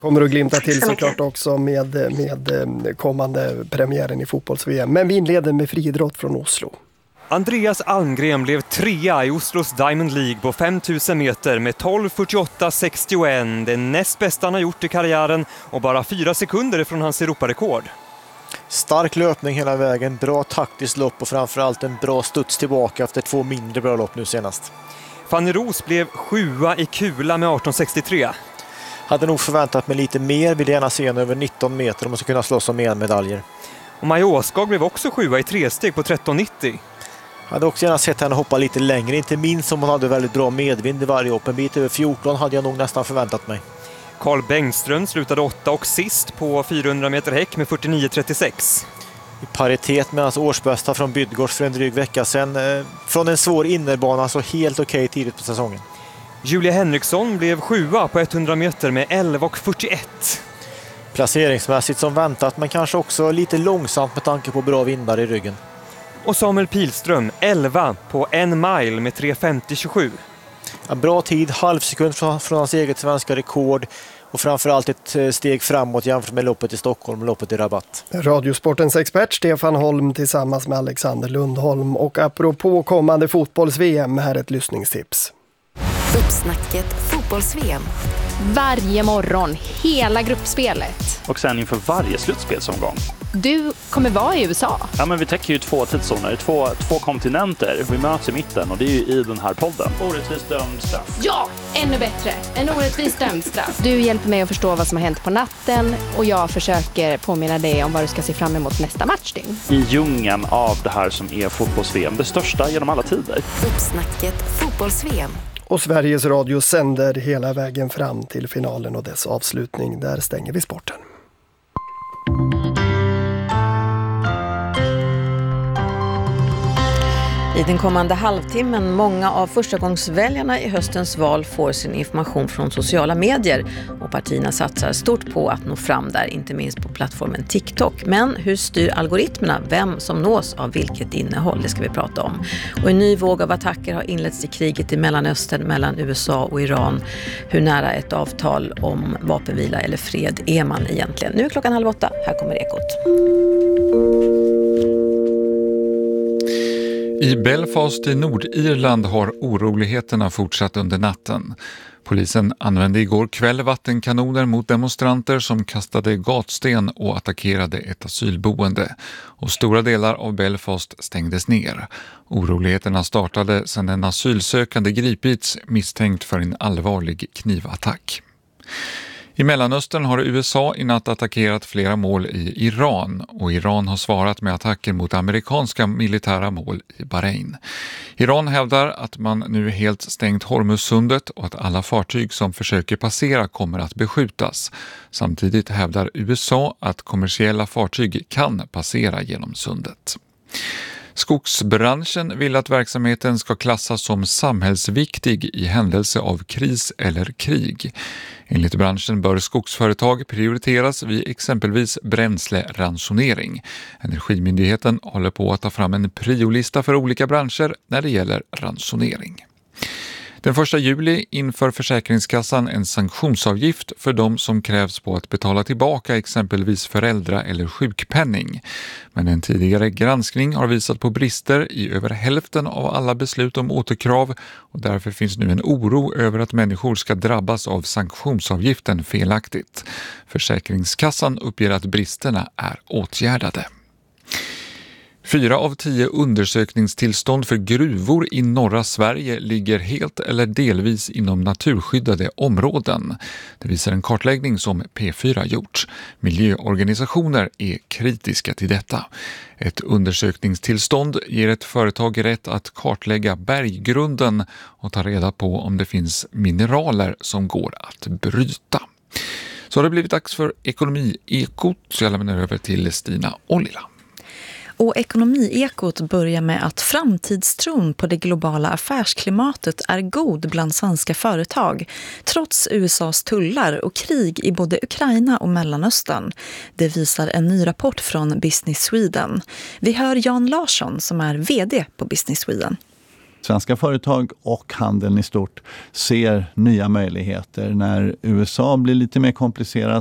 Kommer att glimta till såklart också med kommande premiären i fotbolls-VM. Men vi inleder med friidrott från Oslo. Andreas Almgren blev 3 i Oslos Diamond League på 5000 meter med 12:48,61. Det näst bästa han har gjort i karriären och bara 4 sekunder från hans Europarekord. Stark löpning hela vägen, bra taktiskt lopp och framförallt en bra studs tillbaka efter 2 mindre bra lopp nu senast. Fanny Ros blev 7 i kula med 18:63. Hade nog förväntat mig lite mer, vill gärna se en över 19 meter om man ska kunna slåss om mer medaljer. Och Maja Åskag blev också 7 i 3-steg på 13:90. Hade också gärna sett henne hoppa lite längre, inte minst om hon hade väldigt bra medvind i varje hopp. En bit över 14 hade jag nog nästan förväntat mig. Carl Bengström slutade 8 och sist på 400 meter häck med 49:36. I paritet med hans årsbästa från Bydgårds för en dryg vecka sedan. Från en svår innerbana, så helt okej tidigt på säsongen. Julia Henriksson blev 7 på 100 meter med 11:41. Placeringsmässigt som väntat, men kanske också lite långsamt med tanke på bra vindar i ryggen. Och Samuel Pilström 11 på 1 mile med 3:50,27. En bra tid, halvsekund från hans eget svenska rekord och framförallt ett steg framåt jämfört med loppet i Stockholm och loppet i Rabat. Radiosportens expert Stefan Holm tillsammans med Alexander Lundholm. Och apropå kommande fotbolls-VM, här ett lyssningstips. Uppsnacket fotbolls-VM. Varje morgon, hela gruppspelet. Och sen inför varje slutspelsomgång. Du kommer vara i USA. Ja, men vi täcker ju 2 tidszoner, två kontinenter. Vi möts i mitten och det är ju i den här podden. Orättvist dömd straff. Ja, ännu bättre. En orättvist dömd straff. Du hjälper mig att förstå vad som har hänt på natten och jag försöker påminna dig om vad du ska se fram emot nästa matchdygn. I djungeln av det här som är fotbolls-VM, det största genom alla tider. Uppsnacket fotbolls-VM. Och Sveriges Radio sänder hela vägen fram till finalen och dess avslutning. Där stänger vi sporten. I den kommande halvtimmen, många av förstagångsväljarna i höstens val får sin information från sociala medier och partierna satsar stort på att nå fram där, inte minst på plattformen TikTok. Men hur styr algoritmerna vem som nås av vilket innehåll? Det ska vi prata om. Och en ny våg av attacker har inletts i kriget i Mellanöstern mellan USA och Iran. Hur nära ett avtal om vapenvila eller fred är man egentligen? Nu är klockan 7:30, här kommer Ekot. I Belfast i Nordirland har oroligheterna fortsatt under natten. Polisen använde igår kväll vattenkanoner mot demonstranter som kastade gatsten och attackerade ett asylboende. Och stora delar av Belfast stängdes ner. Oroligheterna startade sedan en asylsökande gripits misstänkt för en allvarlig knivattack. I Mellanöstern har USA i natt attackerat flera mål i Iran och Iran har svarat med attacker mot amerikanska militära mål i Bahrain. Iran hävdar att man nu helt stängt Hormuzsundet och att alla fartyg som försöker passera kommer att beskjutas. Samtidigt hävdar USA att kommersiella fartyg kan passera genom sundet. Skogsbranschen vill att verksamheten ska klassas som samhällsviktig i händelse av kris eller krig. Enligt branschen bör skogsföretag prioriteras vid exempelvis bränsleransonering. Energimyndigheten håller på att ta fram en priolista för olika branscher när det gäller ransonering. Den 1 juli inför Försäkringskassan en sanktionsavgift för de som krävs på att betala tillbaka exempelvis föräldra- eller sjukpenning. Men en tidigare granskning har visat på brister i över hälften av alla beslut om återkrav och därför finns nu en oro över att människor ska drabbas av sanktionsavgiften felaktigt. Försäkringskassan uppger att bristerna är åtgärdade. 4 av 10 undersökningstillstånd för gruvor i norra Sverige ligger helt eller delvis inom naturskyddade områden. Det visar en kartläggning som P4 gjort. Miljöorganisationer är kritiska till detta. Ett undersökningstillstånd ger ett företag rätt att kartlägga berggrunden och ta reda på om det finns mineraler som går att bryta. Så har det blivit dags för Ekonomi-ekot, så jag lämnar över till Stina Ollila. Och Ekonomi-ekot börjar med att framtidstron på det globala affärsklimatet är god bland svenska företag, trots USAs tullar och krig i både Ukraina och Mellanöstern. Det visar en ny rapport från Business Sweden. Vi hör Jan Larsson som är vd på Business Sweden. Svenska företag och handeln i stort ser nya möjligheter. När USA blir lite mer komplicerat